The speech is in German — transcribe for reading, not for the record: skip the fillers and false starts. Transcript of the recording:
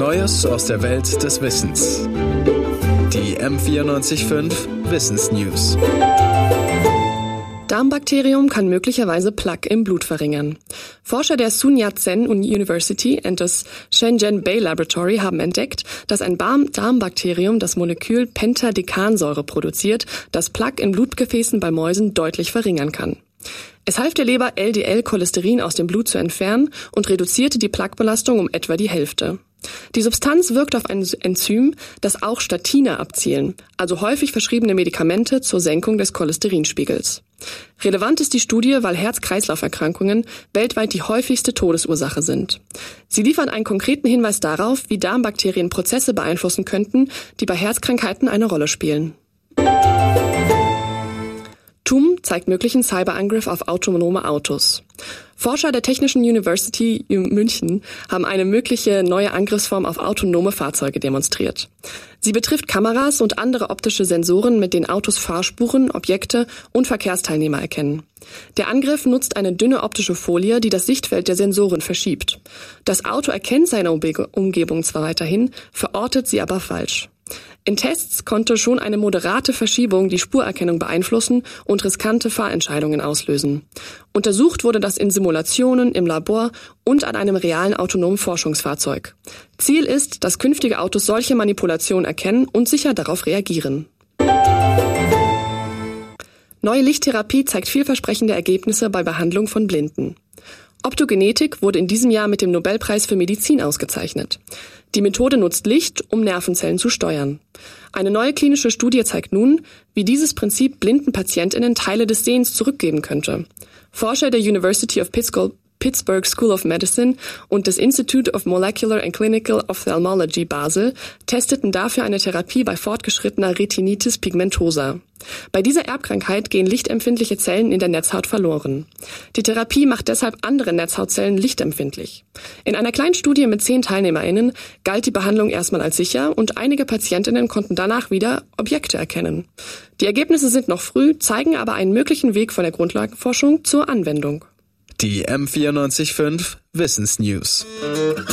Neues aus der Welt des Wissens. Die M94.5 Wissensnews. Darmbakterium kann möglicherweise Plaque im Blut verringern. Forscher der Sun Yat-sen University und des Shenzhen Bay Laboratory haben entdeckt, dass ein Darmbakterium das Molekül Pentadecansäure produziert, das Plaque in Blutgefäßen bei Mäusen deutlich verringern kann. Es half der Leber, LDL-Cholesterin aus dem Blut zu entfernen und reduzierte die Plaquebelastung um etwa die Hälfte. Die Substanz wirkt auf ein Enzym, das auch Statine abzielen, also häufig verschriebene Medikamente zur Senkung des Cholesterinspiegels. Relevant ist die Studie, weil Herz-Kreislauf-Erkrankungen weltweit die häufigste Todesursache sind. Sie liefern einen konkreten Hinweis darauf, wie Darmbakterien Prozesse beeinflussen könnten, die bei Herzkrankheiten eine Rolle spielen. TUM zeigt möglichen Cyberangriff auf autonome Autos. Forscher der Technischen University München haben eine mögliche neue Angriffsform auf autonome Fahrzeuge demonstriert. Sie betrifft Kameras und andere optische Sensoren, mit denen Autos Fahrspuren, Objekte und Verkehrsteilnehmer erkennen. Der Angriff nutzt eine dünne optische Folie, die das Sichtfeld der Sensoren verschiebt. Das Auto erkennt seine Umgebung zwar weiterhin, verortet sie aber falsch. In Tests konnte schon eine moderate Verschiebung die Spurerkennung beeinflussen und riskante Fahrentscheidungen auslösen. Untersucht wurde das in Simulationen, im Labor und an einem realen autonomen Forschungsfahrzeug. Ziel ist, dass künftige Autos solche Manipulationen erkennen und sicher darauf reagieren. Neue Lichttherapie zeigt vielversprechende Ergebnisse bei Behandlung von Blinden. Optogenetik wurde in diesem Jahr mit dem Nobelpreis für Medizin ausgezeichnet. Die Methode nutzt Licht, um Nervenzellen zu steuern. Eine neue klinische Studie zeigt nun, wie dieses Prinzip blinden PatientInnen Teile des Sehens zurückgeben könnte. Forscher der University of Pittsburgh School of Medicine und des Institute of Molecular and Clinical Ophthalmology Basel testeten dafür eine Therapie bei fortgeschrittener Retinitis pigmentosa. Bei dieser Erbkrankheit gehen lichtempfindliche Zellen in der Netzhaut verloren. Die Therapie macht deshalb andere Netzhautzellen lichtempfindlich. In einer kleinen Studie mit 10 TeilnehmerInnen galt die Behandlung erstmal als sicher und einige PatientInnen konnten danach wieder Objekte erkennen. Die Ergebnisse sind noch früh, zeigen aber einen möglichen Weg von der Grundlagenforschung zur Anwendung. Die M94.5 Wissensnews.